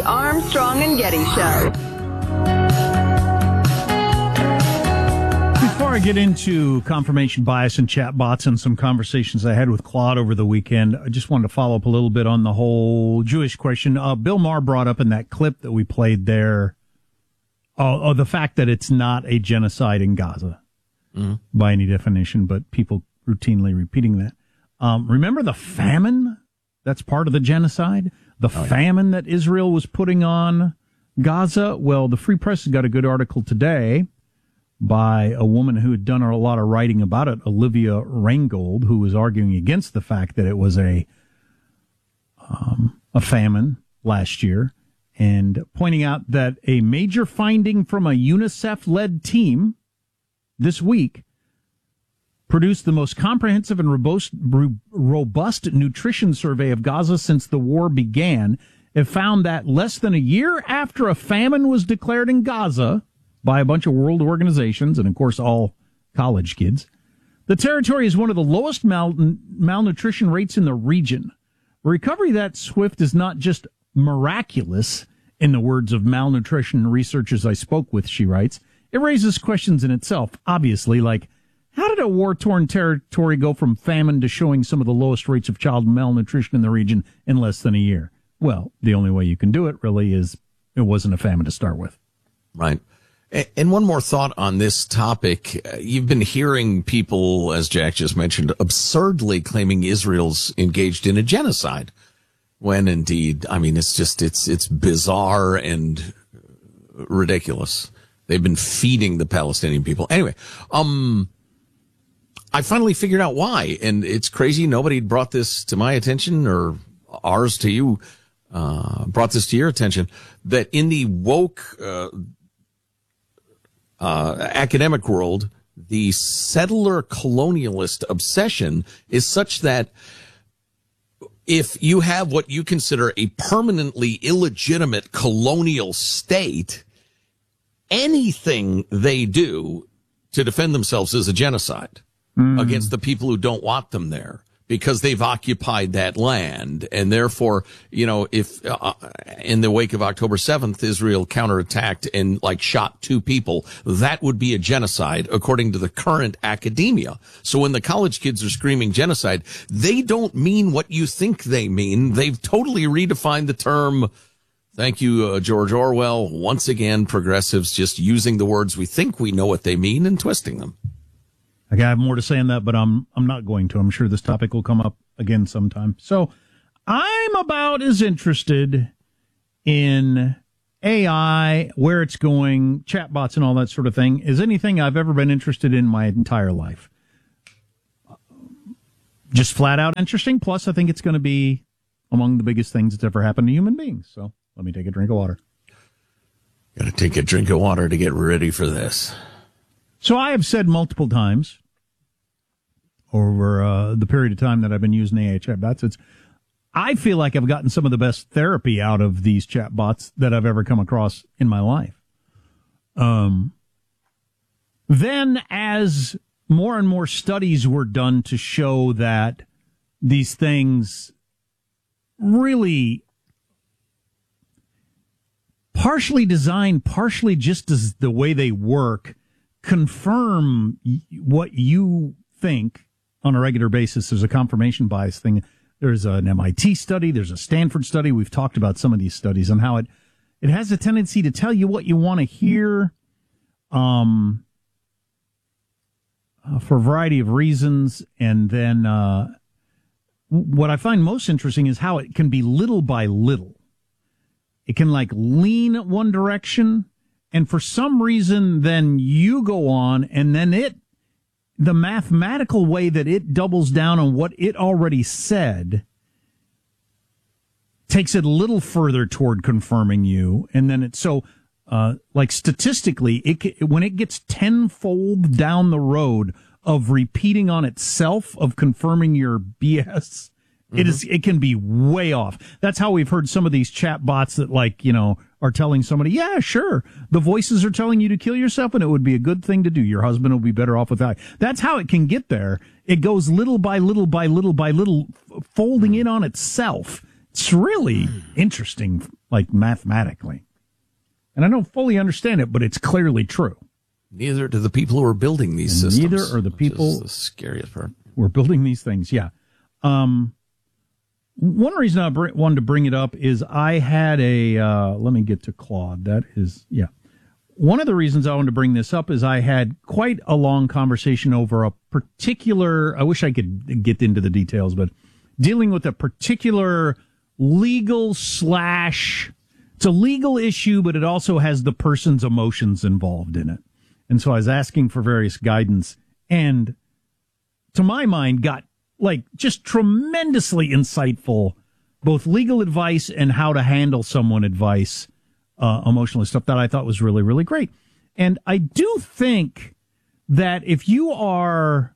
Armstrong and Getty Show. Before I get into confirmation bias and chatbots and some conversations I had with Claude over the weekend, I just wanted to follow up a little bit on the whole Jewish question. Bill Maher brought up in that clip that we played there, the fact that it's not a genocide in Gaza by any definition, but people routinely repeating that. Remember the famine? That's part of the genocide. The famine that Israel was putting on Gaza. Well, the Free Press has got a good article today by a woman who had done a lot of writing about it, Olivia Reingold, who was arguing against the fact that it was a famine last year, and pointing out that a major finding from a UNICEF-led team this week produced the most comprehensive and robust nutrition survey of Gaza since the war began. It found that less than a year after a famine was declared in Gaza by a bunch of world organizations, and of course all college kids, the territory is one of the lowest malnutrition rates in the region. A recovery that swift is not just miraculous, in the words of malnutrition researchers I spoke with, she writes. It raises questions in itself, obviously, like, how did a war-torn territory go from famine to showing some of the lowest rates of child malnutrition in the region in less than a year? Well, the only way you can do it, really, is it wasn't a famine to start with. Right. And one more thought on this topic. You've been hearing people, as Jack just mentioned, absurdly claiming Israel's engaged in a genocide, when indeed, I mean, it's bizarre and ridiculous. They've been feeding the Palestinian people. Anyway, I finally figured out why, and it's crazy. Nobody brought this to my attention, or ours to you, brought this to your attention, that in the woke academic world, the settler colonialist obsession is such that if you have what you consider a permanently illegitimate colonial state, anything they do to defend themselves is a genocide against the people who don't want them there, because they've occupied that land. And therefore, you know, if in the wake of October 7th, Israel counterattacked and shot 2 people, that would be a genocide according to the current academia. So when the college kids are screaming genocide, they don't mean what you think they mean. They've totally redefined the term. Thank you, George Orwell. Once again, progressives just using the words we think we know what they mean and twisting them. I have more to say on that, but I'm not going to. I'm sure this topic will come up again sometime. So I'm about as interested in AI, where it's going, chatbots and all that sort of thing, as anything I've ever been interested in my entire life. Just flat out interesting. Plus, I think it's going to be among the biggest things that's ever happened to human beings. So let me take a drink of water. Got to take a drink of water to get ready for this. So I have said multiple times over the period of time that I've been using AI chatbots, I feel like I've gotten some of the best therapy out of these chatbots that I've ever come across in my life. Then, as more and more studies were done to show that these things really partially designed, partially just as the way they work, confirm what you think on a regular basis. There's a confirmation bias thing. There's an MIT study. There's a Stanford study. We've talked about some of these studies and how it has a tendency to tell you what you want to hear, for a variety of reasons. And then, what I find most interesting is how it can be little by little. It can lean one direction, and for some reason, then you go on, and then the mathematical way that it doubles down on what it already said takes it a little further toward confirming you. And then statistically, when it gets tenfold down the road of repeating on itself, of confirming your BS, it can be way off. That's how we've heard some of these chat bots that are telling somebody, yeah, sure, the voices are telling you to kill yourself and it would be a good thing to do. Your husband will be better off without you. That's how it can get there. It goes little by little by little by little, folding in on itself. It's really interesting, like mathematically. And I don't fully understand it, but it's clearly true. Neither do the people who are building these systems. Neither are the people the scariest part. who are building these things. Yeah. One reason I wanted to bring it up is I had let me get to Claude. That is, yeah. One of the reasons I wanted to bring this up is I had quite a long conversation over a particular, I wish I could get into the details, but dealing with a particular it's a legal issue, but it also has the person's emotions involved in it. And so I was asking for various guidance and to my mind got like just tremendously insightful, both legal advice and how to handle someone advice, emotionally, stuff that I thought was really, really great. And I do think that if you are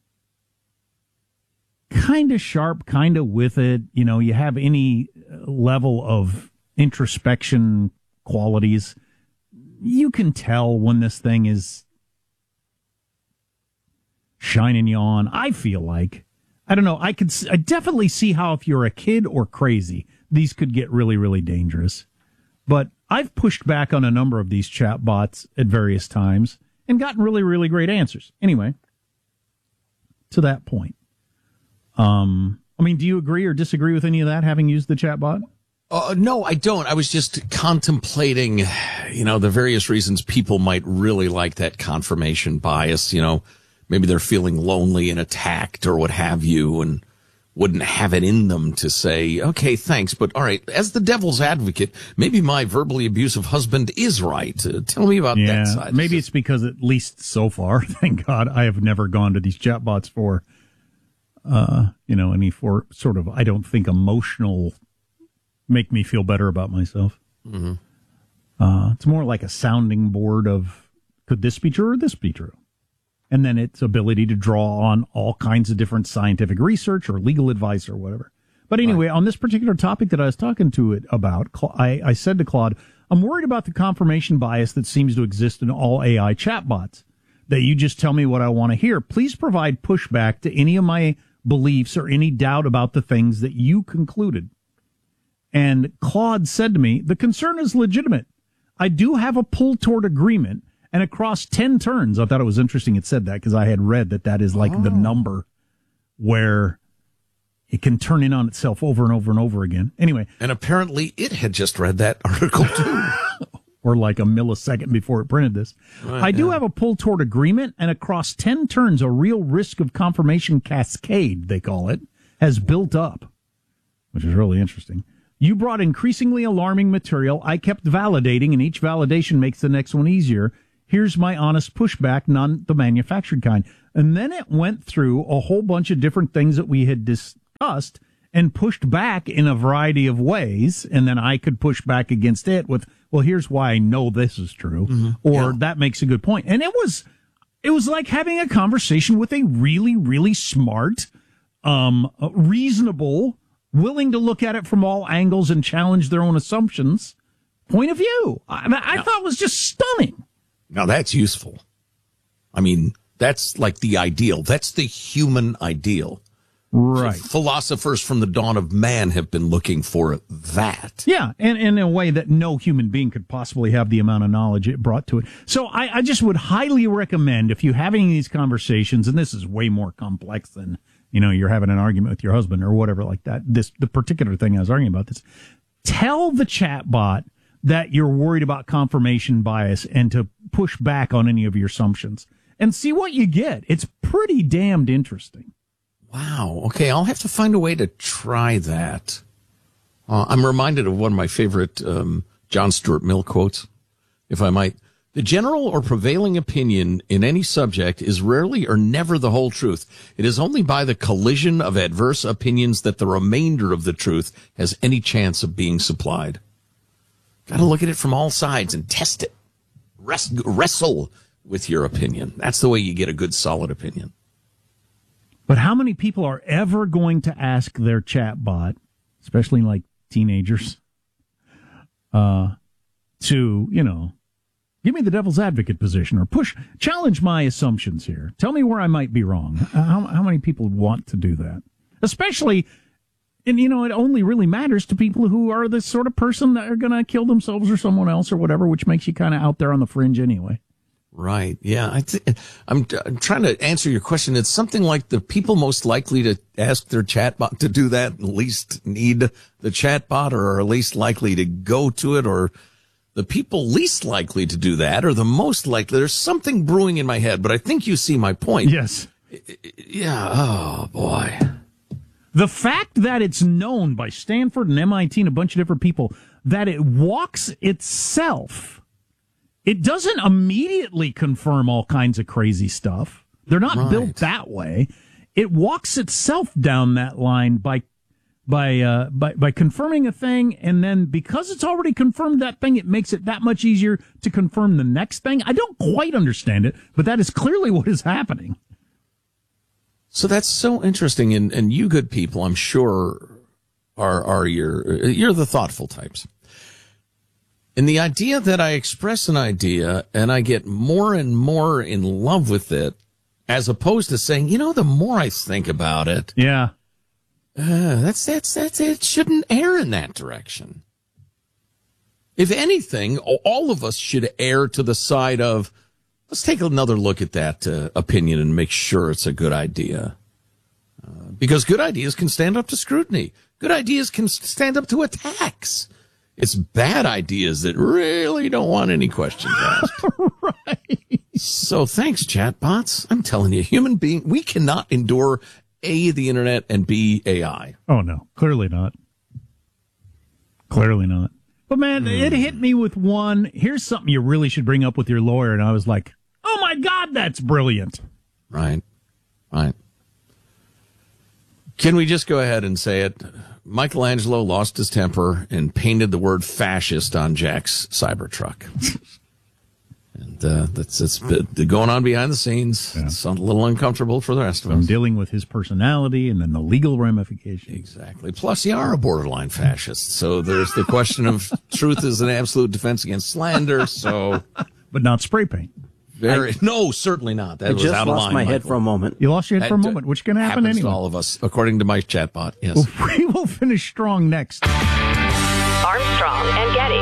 kind of sharp, kind of with it, you have any level of introspection qualities, you can tell when this thing is shining you on. I feel like, I don't know, I definitely see how if you're a kid or crazy, these could get really, really dangerous. But I've pushed back on a number of these chat bots at various times and gotten really, really great answers. Anyway, to that point. Do you agree or disagree with any of that, having used the chat bot? No, I don't. I was just contemplating, the various reasons people might really like that confirmation bias. Maybe they're feeling lonely and attacked or what have you, and wouldn't have it in them to say, okay, thanks, but all right, as the devil's advocate, maybe my verbally abusive husband is right. Tell me about that side. Maybe it's because, at least so far, thank God, I have never gone to these chatbots for, any sort of, I don't think, emotional, make me feel better about myself. Mm-hmm. It's more like a sounding board of, could this be true or this be true? And then its ability to draw on all kinds of different scientific research or legal advice or whatever. But anyway, on this particular topic that I was talking to it about, I said to Claude, I'm worried about the confirmation bias that seems to exist in all AI chatbots, that you just tell me what I want to hear. Please provide pushback to any of my beliefs or any doubt about the things that you concluded. And Claude said to me, the concern is legitimate. I do have a pull toward agreement. And across 10 turns, I thought it was interesting it said that because I had read that is like the number where it can turn in on itself over and over and over again. Anyway. And apparently it had just read that article too. Or like a millisecond before it printed this. Right, I do have a pull toward agreement, and across 10 turns, a real risk of confirmation cascade, they call it, has built up, which is really interesting. You brought increasingly alarming material. I kept validating, and each validation makes the next one easier. Here's my honest pushback, not the manufactured kind. And then it went through a whole bunch of different things that we had discussed and pushed back in a variety of ways. And then I could push back against it with, well, here's why I know this is true. Mm-hmm. Or that makes a good point. And it was like having a conversation with a really, really smart, reasonable, willing to look at it from all angles and challenge their own assumptions point of view. I thought it was just stunning. Now that's useful. That's like the ideal. That's the human ideal. Right. Philosophers from the dawn of man have been looking for that. Yeah, and in a way that no human being could possibly have the amount of knowledge it brought to it. So I just would highly recommend, if you're having these conversations, and this is way more complex than, you're having an argument with your husband or whatever like that, the particular thing I was arguing about this, tell the chatbot that you're worried about confirmation bias and to push back on any of your assumptions and see what you get. It's pretty damned interesting. Wow. Okay, I'll have to find a way to try that. I'm reminded of one of my favorite John Stuart Mill quotes, if I might. The general or prevailing opinion in any subject is rarely or never the whole truth. It is only by the collision of adverse opinions that the remainder of the truth has any chance of being supplied. Got to look at it from all sides and test it. Wrestle with your opinion. That's the way you get a good, solid opinion. But how many people are ever going to ask their chatbot, especially like teenagers, to, give me the devil's advocate position or challenge my assumptions here. Tell me where I might be wrong. How many people want to do that? Especially And, it only really matters to people who are the sort of person that are going to kill themselves or someone else or whatever, which makes you kind of out there on the fringe anyway. Right. Yeah. I'm trying to answer your question. It's something like the people most likely to ask their chatbot to do that least need the chatbot or are least likely to go to it, or the people least likely to do that or the most likely. There's something brewing in my head, but I think you see my point. Yes. Yeah. Oh, boy. The fact that it's known by Stanford and MIT and a bunch of different people that it walks itself, it doesn't immediately confirm all kinds of crazy stuff. They're not built that way. It walks itself down that line by confirming a thing, and then because it's already confirmed that thing, it makes it that much easier to confirm the next thing. I don't quite understand it, but that is clearly what is happening. So that's so interesting, and you good people, I'm sure, you're the thoughtful types. And the idea that I express an idea and I get more and more in love with it, as opposed to saying, the more I think about it, yeah, that's it shouldn't err in that direction. If anything, all of us should err to the side of, let's take another look at that opinion and make sure it's a good idea. Because good ideas can stand up to scrutiny. Good ideas can stand up to attacks. It's bad ideas that really don't want any questions asked. Right. So thanks, chatbots. I'm telling you, we cannot endure A, the internet, and B, AI. Oh, no. Clearly not. Clearly not. But, man, it hit me with one. Here's something you really should bring up with your lawyer. And I was like, oh, my God, that's brilliant. Right. Can we just go ahead and say it? Michelangelo lost his temper and painted the word fascist on Jack's Cybertruck. And that's going on behind the scenes. Yeah. It's a little uncomfortable for the rest of us. I'm dealing with his personality and then the legal ramifications. Exactly. Plus, you are a borderline fascist. So there's the question of truth is an absolute defense against slander. So, but not spray paint. No, certainly not. That was out of line. I just lost my head for a moment. You lost your head for a moment, which can happen anyway. To all of us, according to my chatbot. Yes. Well, we will finish strong next. Armstrong and Getty.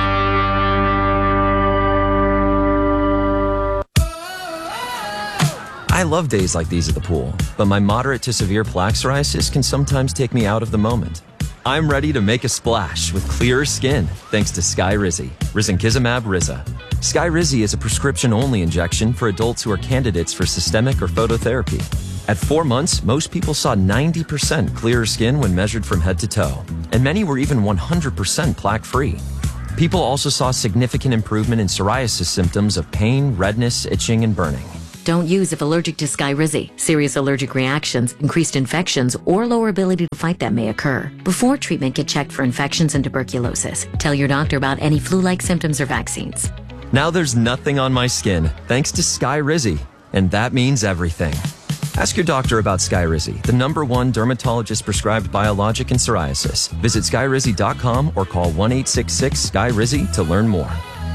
I love days like these at the pool, but my moderate to severe plaque psoriasis can sometimes take me out of the moment. I'm ready to make a splash with clearer skin thanks to Skyrizi, risankizumab Riza. Skyrizi is a prescription-only injection for adults who are candidates for systemic or phototherapy. At 4 months, most people saw 90% clearer skin when measured from head to toe, and many were even 100% plaque-free. People also saw significant improvement in psoriasis symptoms of pain, redness, itching, and burning. Don't use if allergic to Skyrizi. Serious allergic reactions, increased infections, or lower ability to fight them may occur. Before treatment, get checked for infections and tuberculosis. Tell your doctor about any flu-like symptoms or vaccines. Now there's nothing on my skin thanks to Skyrizi, and that means everything. Ask your doctor about Skyrizi, the #1 dermatologist-prescribed biologic in psoriasis. Visit Skyrizi.com or call 1-866-SKYRIZI to learn more.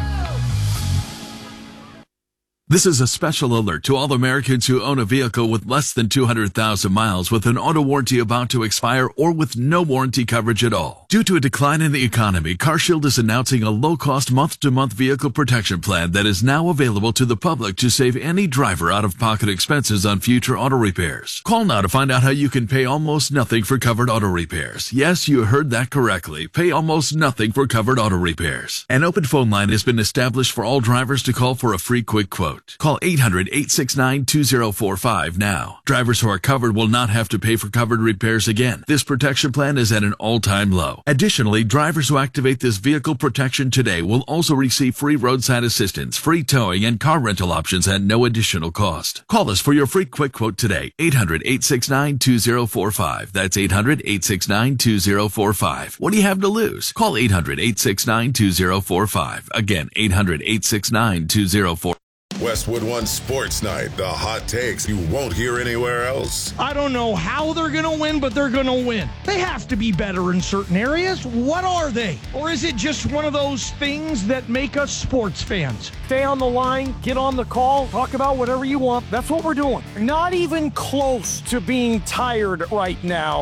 This is a special alert to all Americans who own a vehicle with less than 200,000 miles with an auto warranty about to expire or with no warranty coverage at all. Due to a decline in the economy, CarShield is announcing a low-cost month-to-month vehicle protection plan that is now available to the public to save any driver out-of-pocket expenses on future auto repairs. Call now to find out how you can pay almost nothing for covered auto repairs. Yes, you heard that correctly. Pay almost nothing for covered auto repairs. An open phone line has been established for all drivers to call for a free quick quote. Call 800-869-2045 now. Drivers who are covered will not have to pay for covered repairs again. This protection plan is at an all-time low. Additionally, drivers who activate this vehicle protection today will also receive free roadside assistance, free towing, and car rental options at no additional cost. Call us for your free quick quote today. 800-869-2045. That's 800-869-2045. What do you have to lose? Call 800-869-2045. Again, 800-869-2045. Westwood One Sports Night, the hot takes you won't hear anywhere else. I don't know how they're going to win, but they're going to win. They have to be better in certain areas. What are they? Or is it just one of those things that make us sports fans? Stay on the line, get on the call, talk about whatever you want. That's what we're doing. Not even close to being tired right now.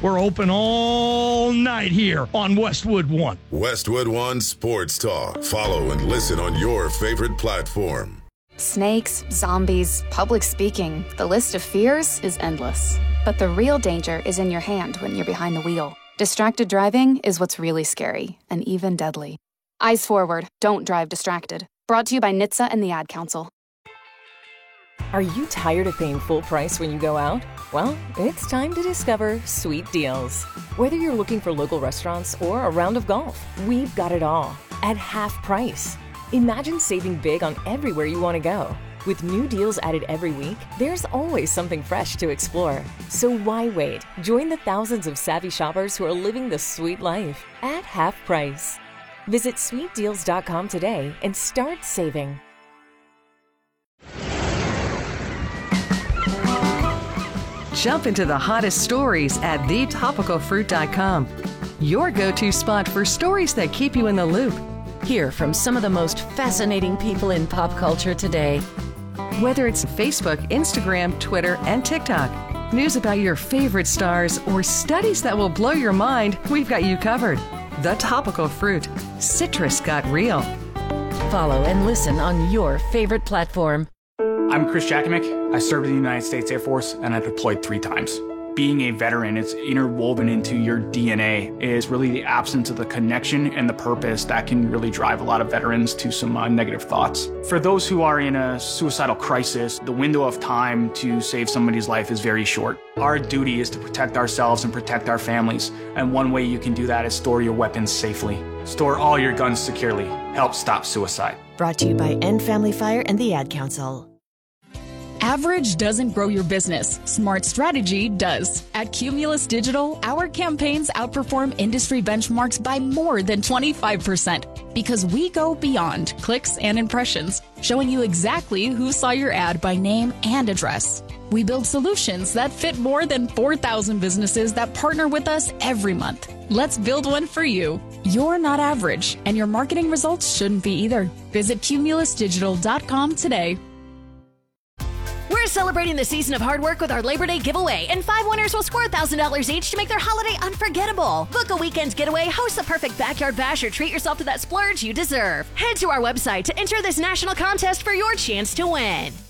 We're open all night here on Westwood One. Westwood One Sports Talk. Follow and listen on your favorite platform. Snakes, zombies, public speaking. The list of fears is endless. But the real danger is in your hand when you're behind the wheel. Distracted driving is what's really scary and even deadly. Eyes forward. Don't drive distracted. Brought to you by NHTSA and the Ad Council. Are you tired of paying full price when you go out? Well, it's time to discover Sweet Deals. Whether you're looking for local restaurants or a round of golf, we've got it all at half price. Imagine saving big on everywhere you want to go. With new deals added every week, there's always something fresh to explore. So why wait? Join the thousands of savvy shoppers who are living the sweet life at half price. Visit sweetdeals.com today and start saving. Jump into the hottest stories at thetopicalfruit.com. Your go-to spot for stories that keep you in the loop. Hear from some of the most fascinating people in pop culture today. Whether it's Facebook, Instagram, Twitter, and TikTok, news about your favorite stars, or studies that will blow your mind, we've got you covered. The Topical Fruit. Citrus got real. Follow and listen on your favorite platform. I'm Chris Jakimick. I served in the United States Air Force and I deployed 3 times. Being a veteran, it's interwoven into your DNA. It is really the absence of the connection and the purpose that can really drive a lot of veterans to some negative thoughts. For those who are in a suicidal crisis, the window of time to save somebody's life is very short. Our duty is to protect ourselves and protect our families. And one way you can do that is store your weapons safely. Store all your guns securely. Help stop suicide. Brought to you by End Family Fire and the Ad Council. Average doesn't grow your business. Smart strategy does. At Cumulus Digital, our campaigns outperform industry benchmarks by more than 25% because we go beyond clicks and impressions, showing you exactly who saw your ad by name and address. We build solutions that fit more than 4,000 businesses that partner with us every month. Let's build one for you. You're not average, and your marketing results shouldn't be either. Visit cumulusdigital.com today. We're celebrating the season of hard work with our Labor Day giveaway, and 5 winners will score $1,000 each to make their holiday unforgettable. Book a weekend getaway, host the perfect backyard bash, or treat yourself to that splurge you deserve. Head to our website to enter this national contest for your chance to win.